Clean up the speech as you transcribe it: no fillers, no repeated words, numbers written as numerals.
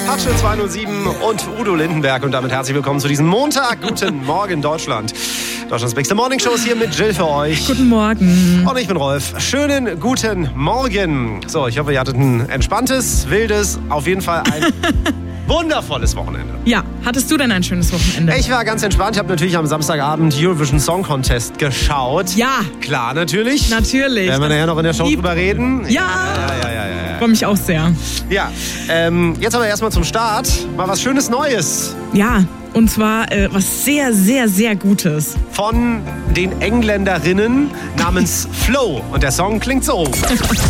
Apache 207 und Udo Lindenberg. Und damit herzlich willkommen zu diesem Montag. Guten Morgen, Deutschland. Deutschlands Big Morning Show ist hier mit Jill für euch. Guten Morgen. Und ich bin Rolf. Schönen guten Morgen. So, ich hoffe, ihr hattet ein entspanntes, wildes, auf jeden Fall ein wundervolles Wochenende. Ja, hattest du denn ein schönes Wochenende? Ich war ganz entspannt. Ich habe natürlich am Samstagabend Eurovision Song Contest geschaut. Ja. Klar, natürlich. Natürlich. Werden wir nachher noch in der Show drüber reden. Ja. Freue mich auch sehr. Ja, jetzt aber erstmal zum Start. Mal was Schönes Neues. Ja, und zwar was sehr, sehr, sehr Gutes. Von den Engländerinnen namens Flow. Und der Song klingt so.